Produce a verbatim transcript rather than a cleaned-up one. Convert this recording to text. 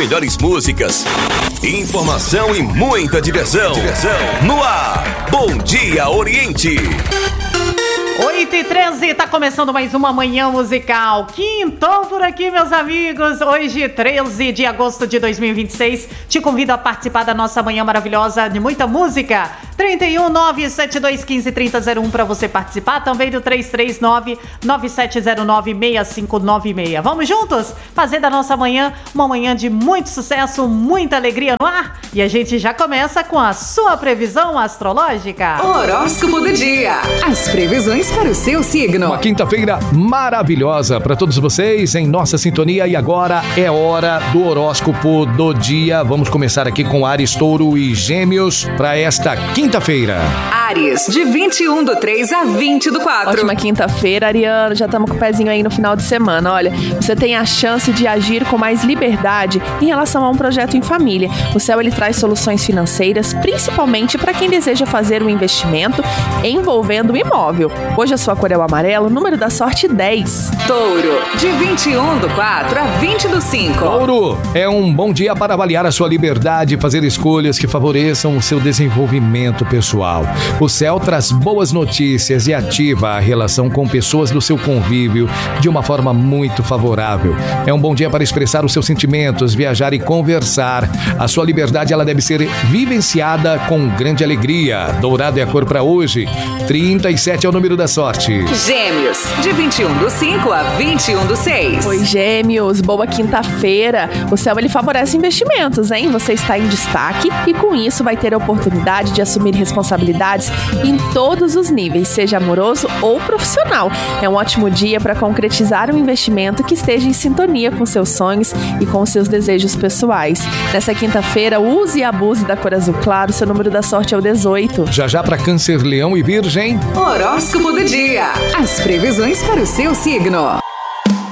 melhores músicas, informação e muita diversão. Diversão. No ar, Bom Dia Oriente. oito e treze, tá começando mais uma manhã musical. Quintou por aqui, meus amigos. Hoje, treze de agosto de dois mil e vinte e seis. Te convido a participar da nossa manhã maravilhosa de muita música. trinta e um, nove sete dois um cinco, trinta zero um pra você participar. Também do três três nove, nove sete zero nove, seis cinco nove seis. Vamos juntos fazer da nossa manhã uma manhã de muito sucesso, muita alegria no ar. E a gente já começa com a sua previsão astrológica. Horóscopo do dia. As previsões para o seu signo. Uma quinta-feira maravilhosa para todos vocês em nossa sintonia, e agora é hora do horóscopo do dia. Vamos começar aqui com Áries, Touro e Gêmeos para esta quinta-feira. Áries, de vinte e um do três a vinte do quatro. Ótima quinta-feira, Ariano. Já estamos com o pezinho aí no final de semana. Olha, você tem a chance de agir com mais liberdade em relação a um projeto em família. O céu, ele traz soluções financeiras, principalmente para quem deseja fazer um investimento envolvendo um imóvel. Hoje a sua cor é o amarelo, número da sorte dez. Touro, de vinte e um do quatro a vinte do cinco. Touro, é um bom dia para avaliar a sua liberdade e fazer escolhas que favoreçam o seu desenvolvimento pessoal. O céu traz boas notícias e ativa a relação com pessoas do seu convívio de uma forma muito favorável. É um bom dia para expressar os seus sentimentos, viajar e conversar. A sua liberdade, ela deve ser vivenciada com grande alegria. Dourado é a cor para hoje. trinta e sete é o número da sorte. Gêmeos, de vinte e um do cinco a vinte e um do seis. Oi, Gêmeos, boa quinta-feira. O céu, ele favorece investimentos, hein? Você está em destaque e com isso vai ter a oportunidade de assumir responsabilidades em todos os níveis, seja amoroso ou profissional. É um ótimo dia para concretizar um investimento que esteja em sintonia com seus sonhos e com seus desejos pessoais. Nessa quinta-feira, use e abuse da cor azul claro. Seu número da sorte é o dezoito. Já já para Câncer, Leão e Virgem. Horóscopo do dia. As previsões para o seu signo.